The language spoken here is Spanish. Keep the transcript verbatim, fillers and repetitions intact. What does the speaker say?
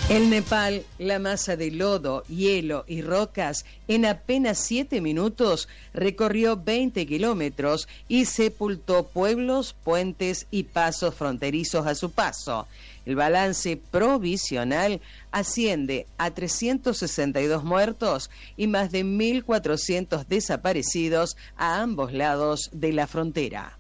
En Nepal, la masa de lodo, hielo y rocas en apenas siete minutos recorrió veinte kilómetros y sepultó pueblos, puentes y pasos fronterizos a su paso. El balance provisional asciende a trescientos sesenta y dos muertos y más de mil cuatrocientos desaparecidos a ambos lados de la frontera.